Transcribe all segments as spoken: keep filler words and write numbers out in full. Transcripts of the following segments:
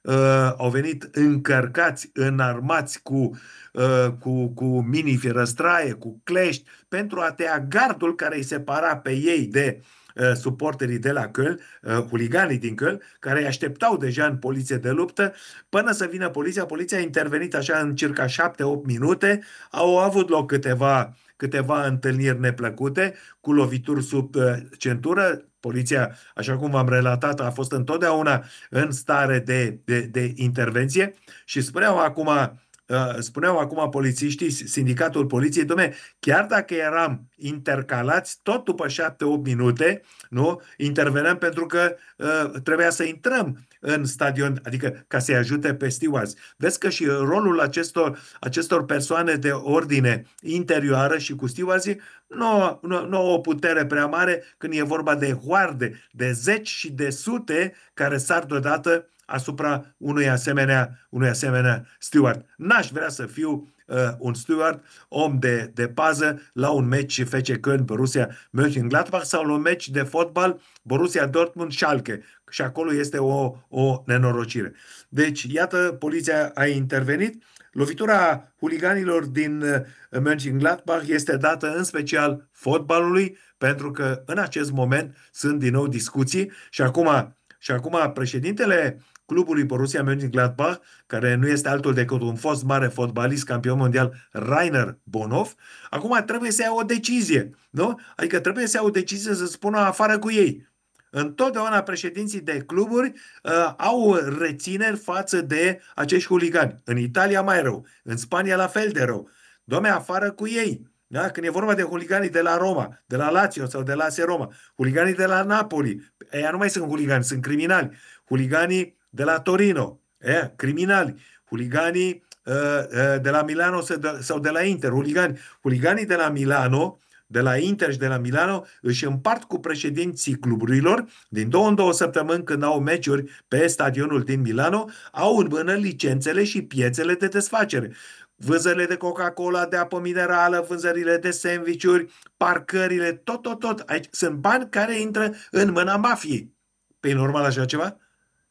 uh, au venit încărcați, înarmați cu, uh, cu, cu mini-firăstraie, cu clești, pentru a tăia gardul care îi separa pe ei de uh, suporterii de la Köln, uh, huliganii din Köln, care îi așteptau deja în poliție de luptă, până să vină poliția. Poliția a intervenit așa în circa șapte opt minute, au avut loc câteva câteva întâlniri neplăcute, cu lovituri sub uh, centură. Poliția, așa cum v-am relatat, a fost întotdeauna în stare de, de, de intervenție și spuneau acum, uh, spuneau acum polițiștii, sindicatul poliției, dom'le, chiar dacă eram intercalați, tot după șapte opt minute, nu, interveneam pentru că uh, trebuia să intrăm în stadion, adică ca să-i ajute pe stewards. Vezi că și rolul acestor, acestor persoane de ordine interioară și cu stewardii nu, nu, nu au o putere prea mare când e vorba de hoarde, de zeci și de sute care sar deodată asupra unui asemenea, unui asemenea steward. N-aș vrea să fiu uh, un steward, om de, de pază la un meci F C Köln, Borussia Mönchengladbach sau la un meci de fotbal Borussia Dortmund, Schalke. Și acolo este o, o nenorocire. Deci, iată, poliția a intervenit. Lovitura huliganilor din Mönchengladbach este dată în special fotbalului, pentru că în acest moment sunt din nou discuții și acum, și acum președintele clubului Borussia Mönchengladbach, care nu este altul decât un fost mare fotbalist, campion mondial, Rainer Bonhoff, acum trebuie să ia o decizie, nu? Adică trebuie să ia o decizie să spună afară cu ei. Întotdeauna președinții de cluburi uh, au rețineri față de acești huligani. În Italia mai rău, în Spania la fel de rău. Doamne, afară cu ei. Da? Când e vorba de huliganii de la Roma, de la Lazio sau de la A S Roma, huliganii de la Napoli, ea nu mai sunt huligani, sunt criminali. Huliganii de la Torino, ea, criminali. Huliganii uh, uh, de la Milano sau de la Inter, huligani. Huliganii de la Milano, de la Inter și de la Milano își împart cu președinții cluburilor din două în două săptămâni când au meciuri pe stadionul din Milano, au în mână licențele și piețele de desfacere. Vânzările de Coca-Cola, de apă minerală, vânzările de sandvișuri, parcările, tot, tot, tot. Aici sunt bani care intră în mâna mafiei. Pe normal așa ceva?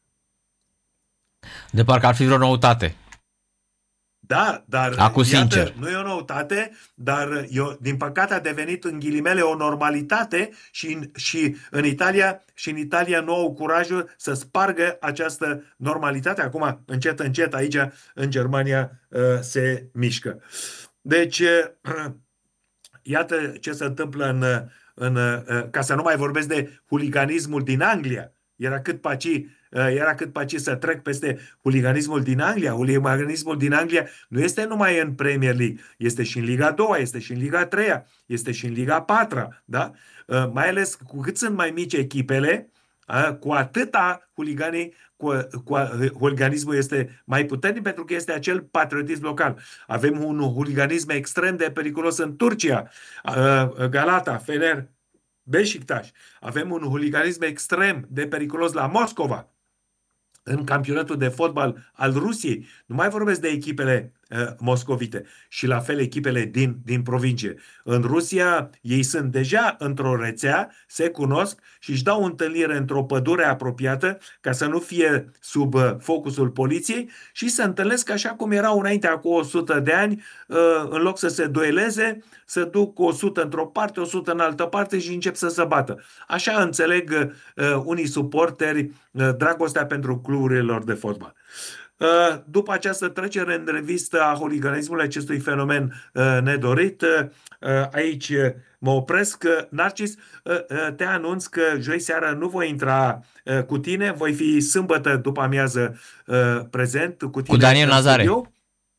De parcă ar fi vreo noutate. Da, dar Acum, iată, sincer, nu e o noutate, dar eu, din păcate a devenit în ghilimele o normalitate și în, și în Italia și în Italia nu au curajul să spargă această normalitate. Acum, încet, încet, aici, în Germania, se mișcă. Deci, iată ce se întâmplă în, în ca să nu mai vorbesc de huliganismul din Anglia. Era cât paci Era cât paci să trec peste huliganismul din Anglia. Huliganismul din Anglia nu este numai în Premier League, este și în Liga a doua, este și în Liga a treia, este și în Liga a patra, da? Mai ales cu cât sunt mai mici echipele, cu atâta huliganii, cu, cu, huliganismul este mai puternic pentru că este acel patriotism local. Avem un huliganism extrem de periculos în Turcia, Galata, Fener, Beşiktaş. Avem un huliganism extrem de periculos la Moscova, în campionatul de fotbal al Rusiei. Nu mai vorbesc de echipele uh, moscovite și la fel echipele din, din provincie. În Rusia ei sunt deja într-o rețea, se cunosc și își dau întâlnire într-o pădure apropiată ca să nu fie sub uh, focusul poliției și se întâlnesc așa cum erau înainte, cu o sută de ani, uh, în loc să se dueleze, să duc o sută într-o parte, o sută în altă parte și încep să se bată. Așa înțeleg uh, unii suporteri uh, dragostea pentru cluburilor de fotbal. Uh, după această trecere în revistă a huliganismului, acestui fenomen uh, nedorit, uh, aici mă opresc. Narcis, uh, uh, te anunț că joi seara nu voi intra uh, cu tine, voi fi sâmbătă după amiază uh, prezent cu tine. Cu Daniel Nazare. Studio.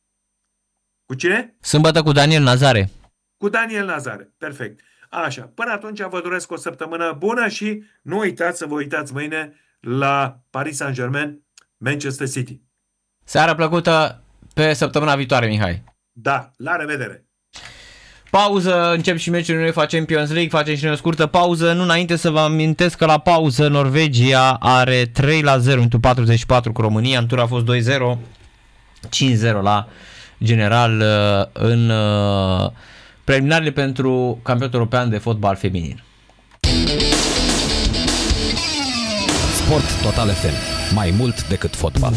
Cu cine? Sâmbătă cu Daniel Nazare. Cu Daniel Nazare, perfect. Așa, până atunci vă doresc o săptămână bună și nu uitați să vă uitați mâine la Paris Saint-Germain, Manchester City. Seară plăcută, pe săptămâna viitoare, Mihai. Da, la revedere. Pauză, încep și meciurile UEFA Champions League, facem și noi o scurtă pauză, nu înainte să vă amintesc că la pauză Norvegia are trei la zero în patruzeci și patru cu România, în tur a fost doi zero, cinci zero la general în preliminarele pentru campionatul european de fotbal feminin. Sport Total F M. Mai mult decât fotbal.